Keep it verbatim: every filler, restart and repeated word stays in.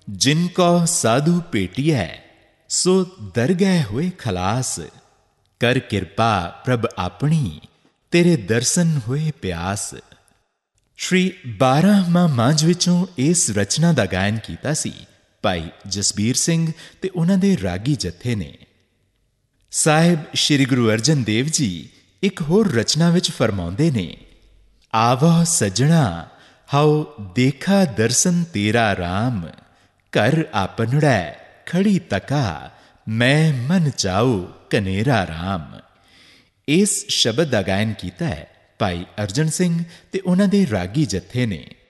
जिनको साधु पेटियै सो दर गए होए खलास, कर किरपा प्रभ अपनी तेरे दर्शन होए प्यास। श्री बारह मां मांझ विचों इस रचना का गायन किया सी भाई जसबीर सिंह ते उन्हां दे रागी जत्थे ने। साहिब श्री गुरु अर्जन देव जी एक होर रचना विच फरमाउंदे ने, आवो सजना हाओ देखा दर्शन तेरा राम, कर आपनड़ै खड़ी तका मैं मन चाओ कनेरा राम। इस शब्द का गायन किया है भाई अर्जन सिंह ते उन्हां दे रागी जत्थे ने।